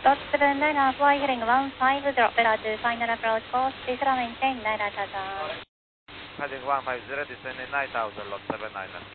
Dot 799, fly heading 15, drop below to final approach course, please maintain 9000. Heading 150, descending 9000, lot 79.